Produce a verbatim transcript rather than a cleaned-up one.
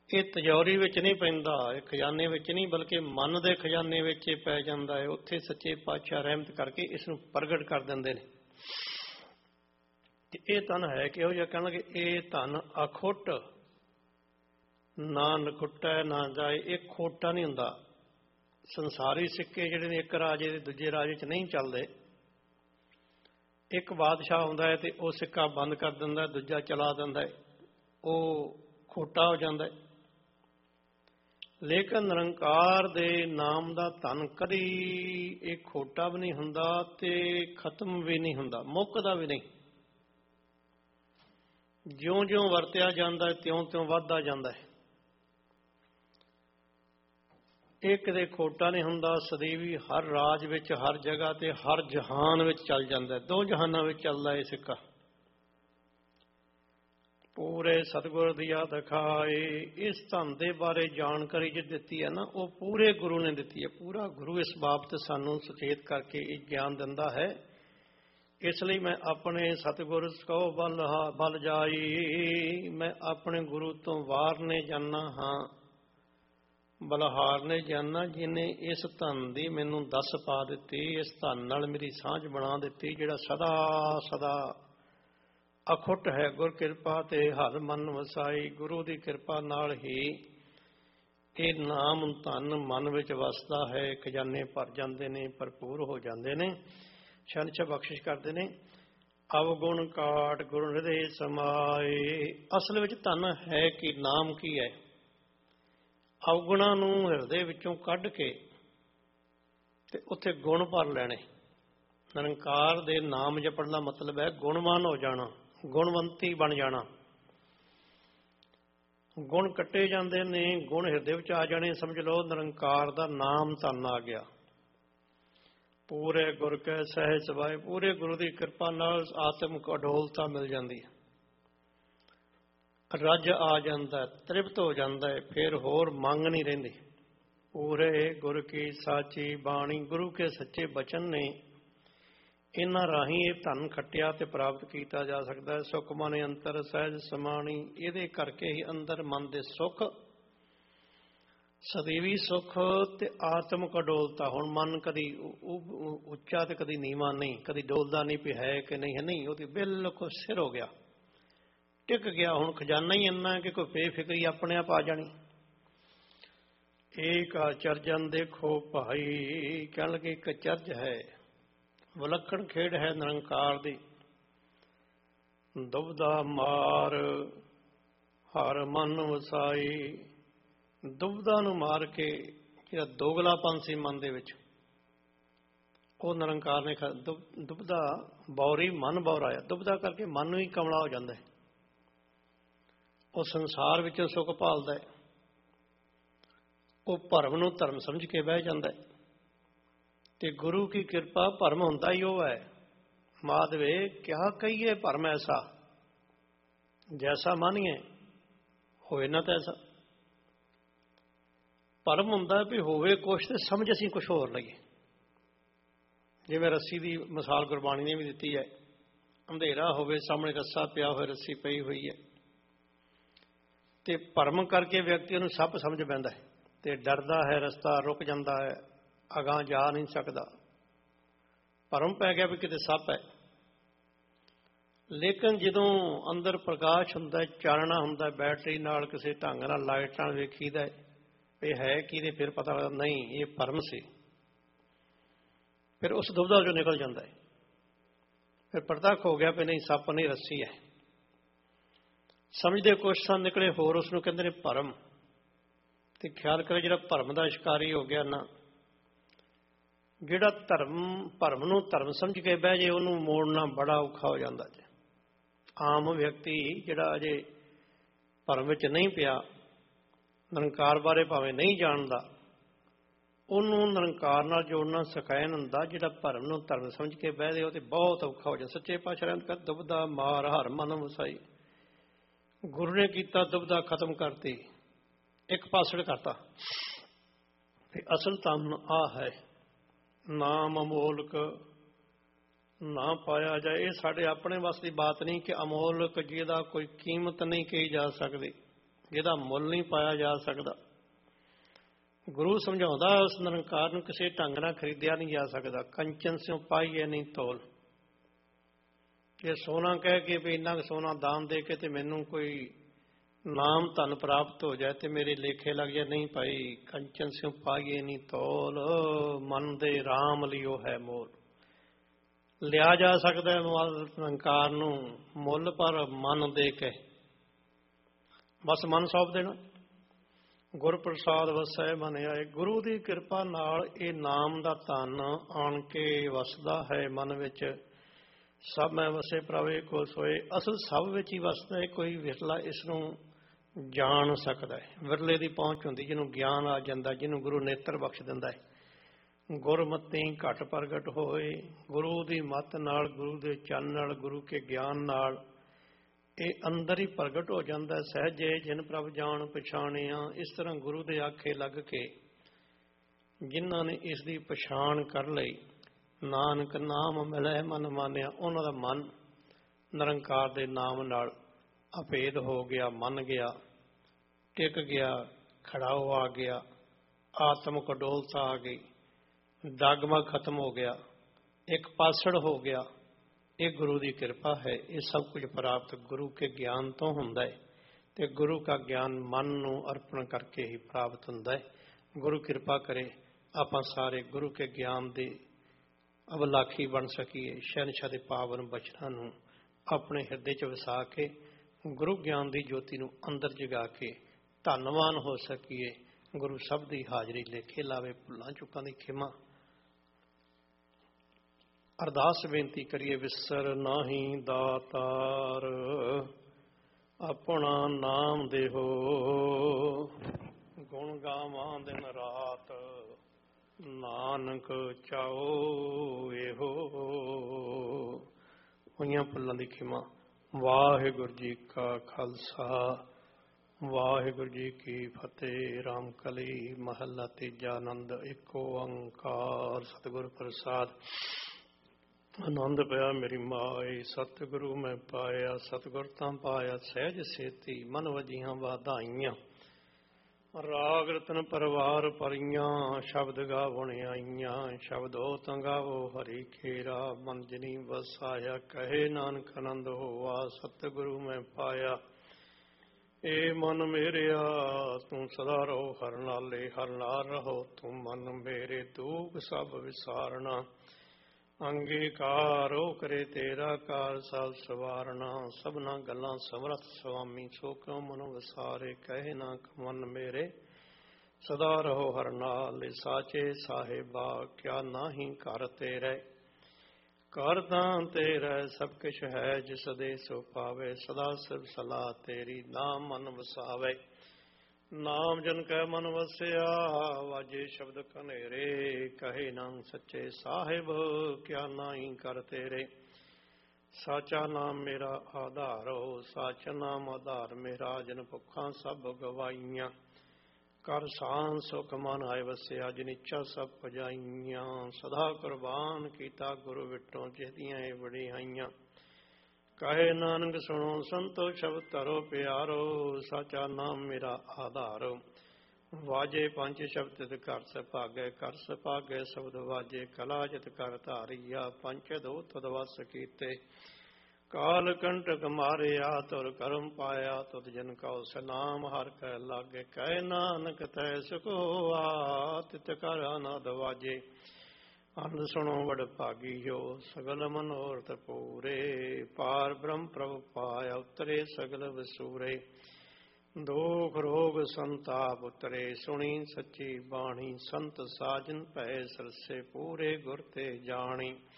ਇਹ ਤਿਜੋਰੀ ਵਿੱਚ ਨਹੀਂ ਪੈਂਦਾ, ਇਹ ਖਜ਼ਾਨੇ ਵਿੱਚ ਨਹੀਂ, ਬਲਕਿ ਮਨ ਦੇ ਖਜ਼ਾਨੇ ਵਿੱਚ ਇਹ ਪੈ ਜਾਂਦਾ ਹੈ। ਉੱਥੇ ਸੱਚੇ ਪਾਤਸ਼ਾਹ ਰਹਿਮਤ ਕਰਕੇ ਇਸ ਨੂੰ ਪ੍ਰਗਟ ਕਰ ਦਿੰਦੇ ਨੇ। ਇਹ ਧਨ ਹੈ ਕਿਹੋ ਜਿਹਾ? ਕਹਿਣਗੇ ਇਹ ਧਨ ਅਖੁੱਟ, ਨਾ ਨਖੁੱਟਾ ਨਾ ਜਾਏ। ਇਹ ਖੋਟਾ ਨਹੀਂ ਹੁੰਦਾ। ਸੰਸਾਰੀ ਸਿੱਕੇ ਜਿਹੜੇ ਨੇ ਇੱਕ ਰਾਜੇ ਦੇ ਦੂਜੇ ਰਾਜੇ 'ਚ ਨਹੀਂ ਚੱਲਦੇ। ਇੱਕ ਬਾਦਸ਼ਾਹ ਆਉਂਦਾ ਹੈ ਤੇ ਉਹ ਸਿੱਕਾ ਬੰਦ ਕਰ ਦਿੰਦਾ, ਦੂਜਾ ਚਲਾ ਦਿੰਦਾ, ਉਹ ਖੋਟਾ ਹੋ ਜਾਂਦਾ ਹੈ। ਲੇਕਿਨ ਨਿਰੰਕਾਰ ਦੇ ਨਾਮ ਦਾ ਧਨ ਕਦੀ ਇਹ ਖੋਟਾ ਵੀ ਨਹੀਂ ਹੁੰਦਾ ਤੇ ਖਤਮ ਵੀ ਨਹੀਂ ਹੁੰਦਾ, ਮੁੱਕਦਾ ਵੀ ਨਹੀਂ। ਜਿਉਂ ਜਿਉਂ ਵਰਤਿਆ ਜਾਂਦਾ ਹੈ ਤਿਉਂ ਤਿਉਂ ਵੱਧਦਾ ਜਾਂਦਾ ਹੈ। ਇਹ ਕਿਤੇ ਖੋਟਾ ਨਹੀਂ ਹੁੰਦਾ। ਸਦੀਵੀ ਹਰ ਰਾਜ ਵਿੱਚ, ਹਰ ਜਗ੍ਹਾ ਤੇ, ਹਰ ਜਹਾਨ ਵਿੱਚ ਚੱਲ ਜਾਂਦਾ ਹੈ। ਦੋ ਜਹਾਨਾਂ ਵਿੱਚ ਚੱਲਦਾ ਇਹ ਸਿੱਕਾ। ਪੂਰੇ ਸਤਿਗੁਰ ਦੀਆ ਦਿਖਾਏ। ਇਸ ਧਨ ਦੇ ਬਾਰੇ ਜਾਣਕਾਰੀ ਜੇ ਦਿੱਤੀ ਹੈ ਨਾ, ਉਹ ਪੂਰੇ ਗੁਰੂ ਨੇ ਦਿੱਤੀ ਹੈ। ਪੂਰਾ ਗੁਰੂ ਇਸ ਬਾਬਤ ਸਾਨੂੰ ਸੁਚੇਤ ਕਰਕੇ ਇਹ ਗਿਆਨ ਦਿੰਦਾ ਹੈ। ਇਸ ਲਈ ਮੈਂ ਆਪਣੇ ਸਤਿਗੁਰ ਕਹੋ ਬਲ ਬਲ ਜਾਈ, ਮੈਂ ਆਪਣੇ ਗੁਰੂ ਤੋਂ ਵਾਰਨੇ ਜਾਨਾ ਹਾਂ, ਬਲਹਾਰਨੇ ਜਾਨਾ, ਜਿਹਨੇ ਇਸ ਧਨ ਦੀ ਮੈਨੂੰ ਦੱਸ ਪਾ ਦਿੱਤੀ, ਇਸ ਧਨ ਨਾਲ ਮੇਰੀ ਸਾਂਝ ਬਣਾ ਦਿੱਤੀ, ਜਿਹੜਾ ਸਦਾ ਸਦਾ ਅਖੁੱਟ ਹੈ। ਗੁਰ ਕਿਰਪਾ ਤੇ ਹਰ ਮਨ ਵਸਾਈ। ਗੁਰੂ ਦੀ ਕਿਰਪਾ ਨਾਲ ਹੀ ਇਹ ਨਾਮ ਧਨ ਮਨ ਵਿੱਚ ਵਸਦਾ ਹੈ। ਖਜ਼ਾਨੇ ਭਰ ਜਾਂਦੇ ਨੇ, ਭਰਪੂਰ ਹੋ ਜਾਂਦੇ ਨੇ, ਛੰਛ ਬਖਸ਼ਿਸ਼ ਕਰਦੇ ਨੇ। ਅਵਗੁਣ ਕਾਟ ਗੁਰ ਹਿਰਦੇ ਸਮਾਏ। ਅਸਲ ਵਿੱਚ ਧਨ ਹੈ ਕਿ ਨਾਮ ਕੀ ਹੈ? ਅਵਗੁਣਾਂ ਨੂੰ ਹਿਰਦੇ ਵਿੱਚੋਂ ਕੱਢ ਕੇ ਤੇ ਉੱਥੇ ਗੁਣ ਭਰ ਲੈਣੇ। ਨਿਰੰਕਾਰ ਦੇ ਨਾਮ ਜਪਣ ਦਾ ਮਤਲਬ ਹੈ ਗੁਣਵਾਨ ਹੋ ਜਾਣਾ, ਗੁਣਵੰਤੀ ਬਣ ਜਾਣਾ। ਗੁਣ ਕੱਟੇ ਜਾਂਦੇ ਨੇ, ਗੁਣ ਹਿਰਦੇ ਵਿੱਚ ਆ ਜਾਣੇ। ਸਮਝ ਲਓ ਨਿਰੰਕਾਰ ਦਾ ਨਾਮ ਧਨ ਆ ਗਿਆ। ਪੂਰੇ ਗੁਰ ਕੈ ਸਹਿਜ ਸਭਾਏ। ਪੂਰੇ ਗੁਰੂ ਦੀ ਕਿਰਪਾ ਨਾਲ ਆਤਮਿਕ ਅਡੋਲਤਾ ਮਿਲ ਜਾਂਦੀ ਹੈ, ਰੱਜ ਆ ਜਾਂਦਾ, ਤ੍ਰਿਪਤ ਹੋ ਜਾਂਦਾ ਹੈ, ਫਿਰ ਹੋਰ ਮੰਗ ਨਹੀਂ ਰਹਿੰਦੀ। ਪੂਰੇ ਗੁਰ ਕੀ ਸਾਚੀ ਬਾਣੀ। ਗੁਰੂ ਕੇ ਸੱਚੇ ਬਚਨ ਨੇ, ਇਹਨਾਂ ਰਾਹੀਂ ਇਹ ਧਨ ਖੱਟਿਆ ਤੇ ਪ੍ਰਾਪਤ ਕੀਤਾ ਜਾ ਸਕਦਾ ਹੈ। ਸੁਖ ਮਨ ਅੰਤਰ ਸਹਿਜ ਸਮਾਣੀ। ਇਹਦੇ ਕਰਕੇ ਹੀ ਅੰਦਰ ਮਨ ਦੇ ਸੁੱਖ, ਸਦੀਵੀ ਸੁੱਖ ਤੇ ਆਤਮਿਕ ਅਡੋਲਤਾ। ਹੁਣ ਮਨ ਕਦੀ ਉੱਚਾ ਤੇ ਕਦੀ ਨੀਵਾਂ ਨਹੀਂ, ਕਦੀ ਡੋਲਦਾ ਨਹੀਂ ਵੀ ਹੈ ਕਿ ਨਹੀਂ ਹੈ, ਨਹੀਂ, ਉਹਦੀ ਬਿਲਕੁਲ ਸਿਰ ਹੋ ਗਿਆ, ਟਿਕ ਗਿਆ। ਹੁਣ ਖਜ਼ਾਨਾ ਹੀ ਇੰਨਾ ਕਿ ਕੋਈ ਬੇਫਿਕਰੀ ਆਪਣੇ ਆਪ ਆ ਜਾਣੀ। ਏਕ ਚਰਜਨ ਦੇਖੋ ਭਾਈ। ਕਹਿਣ ਲੱਗੇ ਇੱਕ ਚਰਜ ਹੈ, ਵਿਲੱਖਣ ਖੇਡ ਹੈ ਨਿਰੰਕਾਰ ਦੀ। ਦੁਬਦਾ ਮਾਰ ਹਰ ਮਨ ਵਸਾਈ। ਦੁਬਦਾ ਨੂੰ ਮਾਰ ਕੇ ਜਿਹੜਾ ਦੋਗਲਾਪਨ ਸੀ ਮਨ ਦੇ ਵਿੱਚ, ਉਹ ਨਿਰੰਕਾਰ ਨੇ ਦੁਬਦਾ ਬੌਰੀ ਮਨ ਬੌਰਾਇਆ। ਦੁਬਦਾ ਕਰਕੇ ਮਨ ਨੂੰ ਹੀ ਕਮਲਾ ਹੋ ਜਾਂਦਾ ਹੈ। ਉਹ ਸੰਸਾਰ ਵਿੱਚੋਂ ਸੁੱਖ ਭਾਲਦਾ ਹੈ। ਉਹ ਭਰਮ ਨੂੰ ਧਰਮ ਸਮਝ ਕੇ ਬਹਿ ਜਾਂਦਾ ਹੈ। ਤੇ ਗੁਰੂ ਕੀ ਕਿਰਪਾ ਭਰਮ ਹੁੰਦਾ ਹੀ ਉਹ ਹੈ। ਮਾਧਵੇ ਕਿਆ ਕਹੀਏ ਭਰਮ ਐਸਾ, ਜੈਸਾ ਮਾਨੀਏ ਹੋਏ ਨਾ ਤੈਸਾ। ਭਰਮ ਹੁੰਦਾ ਵੀ ਹੋਵੇ ਕੁਛ ਤੇ ਸਮਝ ਅਸੀਂ ਕੁਛ ਹੋਰ ਲਈਏ। ਜਿਵੇਂ ਰੱਸੀ ਦੀ ਮਿਸਾਲ ਗੁਰਬਾਣੀ ਨੇ ਵੀ ਦਿੱਤੀ ਹੈ। ਅੰਧੇਰਾ ਹੋਵੇ, ਸਾਹਮਣੇ ਰੱਸਾ ਪਿਆ ਹੋਇਆ, ਰੱਸੀ ਪਈ ਹੋਈ ਹੈ, ਤੇ ਭਰਮ ਕਰਕੇ ਵਿਅਕਤੀ ਉਹਨੂੰ ਸੱਪ ਸਮਝ ਪੈਂਦਾ ਹੈ ਤੇ ਡਰਦਾ ਹੈ, ਰਸਤਾ ਰੁਕ ਜਾਂਦਾ ਹੈ, ਅਗਾਂਹ ਜਾ ਨਹੀਂ ਸਕਦਾ। ਭਰਮ ਪੈ ਗਿਆ ਵੀ ਕਿਤੇ ਸੱਪ ਹੈ। ਲੇਕਿਨ ਜਦੋਂ ਅੰਦਰ ਪ੍ਰਕਾਸ਼ ਹੁੰਦਾ, ਚਾਨਣਾ ਹੁੰਦਾ, ਬੈਟਰੀ ਨਾਲ ਕਿਸੇ ਢੰਗ ਨਾਲ ਲਾਈਟ ਨਾਲ ਵੇਖੀਦਾ ਇਹ ਹੈ ਕਿ ਤੇ ਫਿਰ ਪਤਾ ਲੱਗਦਾ ਨਹੀਂ, ਇਹ ਭਰਮ ਸੀ। ਫਿਰ ਉਸ ਦੁਬਦਾ ਚੋਂ ਨਿਕਲ ਜਾਂਦਾ ਹੈ। ਫਿਰ ਪ੍ਰਤੱਖ ਹੋ ਗਿਆ ਵੀ ਨਹੀਂ, ਸੱਪ ਨਹੀਂ, ਰੱਸੀ ਹੈ। ਸਮਝਦੇ ਕੁਛ ਸਨ, ਨਿਕਲੇ ਹੋਰ। ਉਸ ਨੂੰ ਕਹਿੰਦੇ ਨੇ ਭਰਮ। ਤੇ ਖਿਆਲ ਕਰੇ ਜਿਹੜਾ ਭਰਮ ਦਾ ਸ਼ਿਕਾਰੀ ਹੋ ਗਿਆ ਨਾ, ਜਿਹੜਾ ਧਰਮ ਭਰਮ ਨੂੰ ਧਰਮ ਸਮਝ ਕੇ ਬਹਿ ਜੇ, ਉਹਨੂੰ ਮੋੜਨਾ ਬੜਾ ਔਖਾ ਹੋ ਜਾਂਦਾ ਜੇ। ਆਮ ਵਿਅਕਤੀ ਜਿਹੜਾ ਅਜੇ ਭਰਮ ਵਿੱਚ ਨਹੀਂ ਪਿਆ, ਨਿਰੰਕਾਰ ਬਾਰੇ ਭਾਵੇਂ ਨਹੀਂ ਜਾਣਦਾ, ਉਹਨੂੰ ਨਿਰੰਕਾਰ ਨਾਲ ਜੋੜਨਾ ਸਿਖਾਇਨ ਹੁੰਦਾ। ਜਿਹੜਾ ਭਰਮ ਨੂੰ ਧਰਮ ਸਮਝ ਕੇ ਬਹਿ ਦੇ, ਉਹ ਤੇ ਬਹੁਤ ਔਖਾ ਹੋ ਜਾਂਦਾ। ਸੱਚੇ ਪਾਤਸ਼ਾਹ ਰਹਿਮਤ ਕਰ। ਦੁਬਦਾ ਮਾਰ ਹਰ ਮਨ ਵਸਾਈ। ਗੁਰੂ ਨੇ ਕੀਤਾ, ਦੁਬਦਾ ਖਤਮ ਕਰਤੀ, ਇੱਕ ਪਾਸੜ ਕਰਤਾ। ਅਸਲ ਧਨ ਆ ਹੈ, ਨਾਮ ਅਮੋਲਕ ਨਾ ਪਾਇਆ ਜਾਏ। ਇਹ ਸਾਡੇ ਆਪਣੇ ਵੱਸ ਦੀ ਬਾਤ ਨਹੀਂ ਕਿ ਅਮੋਲਕ ਜਿਹਦਾ ਕੋਈ ਕੀਮਤ ਨਹੀਂ ਕਹੀ ਜਾ ਸਕਦੀ। ਜਿਹਦਾ ਮੁੱਲ ਨਹੀਂ ਪਾਇਆ ਜਾ ਸਕਦਾ। ਗੁਰੂ ਸਮਝਾਉਂਦਾ ਉਸ ਨਿਰੰਕਾਰ ਨੂੰ ਕਿਸੇ ਢੰਗ ਨਾਲ ਖਰੀਦਿਆ ਨਹੀਂ ਜਾ ਸਕਦਾ। ਕੰਚਨ ਸਿਉ ਪਾਈਏ ਨਹੀਂ ਤੋਲ। ਜੇ ਸੋਨਾ ਕਹਿ ਕੇ ਵੀ ਇੰਨਾ ਕੁ ਸੋਨਾ ਦਾਨ ਦੇ ਕੇ ਤੇ ਮੈਨੂੰ ਕੋਈ ਨਾਮ ਧਨ ਪ੍ਰਾਪਤ ਹੋ ਜਾਏ ਤੇ ਮੇਰੇ ਲੇਖੇ ਲੱਗ ਜਾਏ, ਨਹੀਂ ਭਾਈ। ਕੰਚਨ ਸਿਉ ਪਾਈਏ ਨਹੀਂ ਤੋਲ, ਮਨ ਦੇ ਰਾਮ ਲਿਓ ਹੈ ਮੋਲ। ਲਿਆ ਜਾ ਸਕਦਾ ਹੈ ਨਿਰੰਕਾਰ ਨੂੰ ਮੁੱਲ, ਪਰ ਮਨ ਦੇ ਕੇ ਬਸ ਮਨ ਸੌਂਪ ਦੇਣਾ। ਗੁਰ ਪ੍ਰਸਾਦ ਵਸੈ ਮਨ ਆਏ। ਗੁਰੂ ਦੀ ਕਿਰਪਾ ਨਾਲ ਇਹ ਨਾਮ ਦਾ ਧਨ ਆਣ ਕੇ ਵਸਦਾ ਹੈ ਮਨ ਵਿੱਚ। ਸਭ ਮੈਂ ਵਸੇ ਪ੍ਰਭ ਏਕੋ ਸੋਏ। ਅਸਲ ਸਭ ਵਿੱਚ ਹੀ ਵਸਦਾ ਹੈ, ਕੋਈ ਵਿਰਲਾ ਇਸ ਨੂੰ ਜਾਣ ਸਕਦਾ ਹੈ। ਵਿਰਲੇ ਦੀ ਪਹੁੰਚ ਹੁੰਦੀ ਜਿਹਨੂੰ ਗਿਆਨ ਆ ਜਾਂਦਾ, ਜਿਹਨੂੰ ਗੁਰੂ ਨੇਤਰ ਬਖਸ਼ ਦਿੰਦਾ ਹੈ। ਗੁਰਮਤਿ ਘਟ ਪ੍ਰਗਟ ਹੋਏ। ਗੁਰੂ ਦੀ ਮੱਤ ਨਾਲ, ਗੁਰੂ ਦੇ ਚੰਨ ਨਾਲ, ਗੁਰੂ ਕੇ ਗਿਆਨ ਨਾਲ ਇਹ ਅੰਦਰ ਹੀ ਪ੍ਰਗਟ ਹੋ ਜਾਂਦਾ। ਸਹਿਜੇ ਜਿਨ ਪ੍ਰਭ ਜਾਣ ਪਛਾਣਿਆ। ਇਸ ਤਰ੍ਹਾਂ ਗੁਰੂ ਦੇ ਆਖੇ ਲੱਗ ਕੇ ਜਿਨ੍ਹਾਂ ਨੇ ਇਸ ਦੀ ਪਛਾਣ ਕਰ ਲਈ, ਨਾਨਕ ਨਾਮ ਮਿਲੈ ਮਨ ਮਾਨਿਆ, ਉਹਨਾਂ ਦਾ ਮਨ ਨਿਰੰਕਾਰ ਦੇ ਨਾਮ ਨਾਲ ਅਭੇਦ ਹੋ ਗਿਆ, ਮੰਨ ਗਿਆ, ਟਿਕ ਗਿਆ, ਖੜਾਓ ਆ ਗਿਆ, ਆਤਮਕ ਅਡੋਲਤਾ ਆ ਗਈ, ਡਗਮਗ ਖਤਮ ਹੋ ਗਿਆ, ਇੱਕ ਪਾਸੜ ਹੋ ਗਿਆ। ਇਹ ਗੁਰੂ ਦੀ ਕਿਰਪਾ ਹੈ। ਇਹ ਸਭ ਕੁਝ ਪ੍ਰਾਪਤ ਗੁਰੂ ਕੇ ਗਿਆਨ ਤੋਂ ਹੁੰਦਾ ਹੈ ਤੇ ਗੁਰੂ ਕਾ ਗਿਆਨ ਮਨ ਨੂੰ ਅਰਪਣ ਕਰਕੇ ਹੀ ਪ੍ਰਾਪਤ ਹੁੰਦਾ ਹੈ। ਗੁਰੂ ਕਿਰਪਾ ਕਰੇ ਆਪਾਂ ਸਾਰੇ ਗੁਰੂ ਕੇ ਗਿਆਨ ਦੇ ਅਵਲਾਖੀ ਬਣ ਸਕੀਏ। ਸ਼ਹਿਨਸ਼ਾਹ ਦੇ ਪਾਵਨ ਬਚਨਾਂ ਨੂੰ ਆਪਣੇ ਹਿਰਦੇ 'ਚ ਵਸਾ ਕੇ ਗੁਰੂ ਗਿਆਨ ਦੀ ਜੋਤੀ ਨੂੰ ਅੰਦਰ ਜਗਾ ਕੇ ਧੰਨਵਾਨ ਹੋ ਸਕੀਏ। ਗੁਰੂ ਸਭ ਦੀ ਹਾਜ਼ਰੀ ਲੇਖੇ ਲਾਵੇ, ਭੁੱਲਾਂ ਚੁੱਕਾਂ ਦੀ ਖਿਮਾ। ਅਰਦਾਸ ਬੇਨਤੀ ਕਰੀਏ। ਵਿਸਰ ਨਾਹੀਂ ਦਾਤਾਰ ਆਪਣਾ ਨਾਮ ਦੇਹੋ, ਗੁਣ ਗਾਵਾਂ ਦਿਨ ਰਾਤ ਨਾਨਕ ਚਾਓ ਇਹੋ। ਹੋਈਆਂ ਭੁੱਲਾਂ ਦੀ ਖਿਮਾ। ਵਾਹਿਗੁਰੂ ਜੀ ਕਾ ਖਾਲਸਾ, ਵਾਹਿਗੁਰੂ ਜੀ ਕੀ ਫਤਿਹ। ਰਾਮ ਕਲੀ ਮਹੱਲਾ ਤੀਜਾ। ਆਨੰਦ ਏਕ ਓੰਕਾਰ ਸਤਿਗੁਰ ਪ੍ਰਸਾਦ। ਆਨੰਦ ਪਿਆ ਮੇਰੀ ਮਾਏ, ਸਤਿਗੁਰੂ ਮੈਂ ਪਾਇਆ। ਸਤਿਗੁਰ ਤਾਂ ਪਾਇਆ ਸਹਿਜ ਸੇਤੀ, ਮਨ ਵਜੀਆਂ ਵਾਧਾਈਆਂ। ਰਾਗ ਰਤਨ ਪਰਵਾਰ ਭਰੀਆਂ, ਸ਼ਬਦ ਗਾਵਣ ਆਈਆਂ। ਸ਼ਬਦੋ ਤੰਗਾਵੋ ਹਰੀ ਖੇਰਾ, ਮਨ ਜਨੀ ਵਸਾਇਆ। ਕਹੇ ਨਾਨਕ ਆਨੰਦ ਹੋਆ, ਸਤਿਗੁਰੂ ਮੈਂ ਪਾਇਆ। ਏ ਮਨ ਮੇਰਿਆ ਤੂੰ ਸਦਾ ਰਹੋ ਹਰ ਨਾਲੇ, ਹਰ ਨਾਲ ਰਹੋ ਤੂੰ ਮਨ ਮੇਰੇ। ਦੂਖ ਸਭ ਵਿਸਾਰਨਾ ਅੰਗੀਕਾਰੋ ਕਰੇ ਤੇਰਾ ਕਾਰ, ਸਭ ਸਵਾਰਨਾ। ਸਭਨਾ ਗੱਲਾਂ ਸਮਰੱਥ ਸੁਆਮੀ, ਸੋ ਕਿਉ ਮਨ ਵਸਾਰੇ। ਕਹੇ ਨਾ ਮਨ ਮੇਰੇ ਸਦਾ ਰਹੋ ਹਰ ਨਾਲ, ਸਾਚੇ ਸਾਹਿਬਾ ਕਿਆ ਨਾਹੀ ਘਰ ਤੇਰੇ। ਘਰ ਤਾਂ ਤੇਰਾ ਸਭ ਕੁਛ ਹੈ, ਜਿਸ ਦੇ ਸੋ ਪਾਵੇ। ਸਦਾ ਸਿਰ ਸਲਾਹ ਤੇਰੀ, ਨਾਮ ਮਨ ਵਸਾਵੇ। ਨਾਮ ਜਨ ਕੈ ਮਨ ਵਸਿਆ, ਵਾਜੇ ਸ਼ਬਦ ਕਨੇਰੇ। ਕਹੇ ਨਾਮ ਸੱਚੇ ਸਾਹਿਬ ਕਿਆ ਨਾਹੀ ਕਰ ਤੇਰੇ। ਸਾਚਾ ਨਾਮ ਮੇਰਾ ਆਧਾਰੋ, ਸਾਚਾ ਨਾਮ ਆਧਾਰ ਮੇਰਾ। ਜਨ ਭੁੱਖਾਂ ਸਭ ਗਵਾਈਆਂ, ਕਰ ਸਾਨ ਸੁਖ ਮਨ ਆਏ ਵਸਿਆ। ਜਿਨ ਇੱਛਾ ਸਭ ਪੁਜਾਈਆਂ, ਸਦਾ ਕੁਰਬਾਨ ਕੀਤਾ ਗੁਰੂ ਵਿਟੋਂ, ਜਿਹਦੀਆਂ ਇਹ ਵਡਿਆਈਆਂ। ਕਹੇ ਨਾਨਕ ਸੁਣੋ ਸੰਤੋ ਸ਼ਬਦ ਧਰੋ ਪਿਆਰੋ, ਸਾਚਾ ਨਾਮ ਮੇਰਾ ਆਧਾਰੋ। ਵਾਜੇ ਪੰਜ ਸ਼ਬਦ ਤਿਤ ਕਰ ਸੁਭਾਗੈ, ਕਰ ਸੁਭਾਗੈ ਸ਼ਬਦ ਵਾਜੇ। ਕਲਾ ਜਿਤ ਕਰ ਧਾਰੀਆ, ਪੰਚ ਦੋ ਤਦ ਵਸ ਕੀਤੇ। ਕਾਲ ਕੰਟਕ ਮਾਰਿਆ, ਤੁਰ ਕਰਮ ਪਾਇਆ। ਤੁਧ ਜਨ ਕਉ ਸਲਾਮ ਹਰਿ ਕੈ ਲਾਗੇ। ਕਹੇ ਨਾਨਕ ਤੈ ਸੁਖ ਹੋਆ, ਤਿਤ ਕਰ ਅਨਹਦ ਵਾਜੇ। ਅੰਨ ਸੁਣੋ ਵਡ ਭਾਗੀਓ, ਸਗਲ ਮਨੋਰਥ ਪੂਰੇ। ਪਾਰ ਬ੍ਰਹਮ ਪ੍ਰਭ ਪਾਇਆ, ਉਤਰੇ ਸਗਲ ਵਸੂਰੇ। ਦੁਖ ਰੋਗ ਸੰਤਾਪ ਉਤਰੇ, ਸੁਣੀ ਸੱਚੀ ਬਾਣੀ। ਸੰਤ ਸਾਜਨ ਭੈ ਸਰਸੇ, ਪੂਰੇ ਗੁਰ ਤੇ ਜਾਣੀ।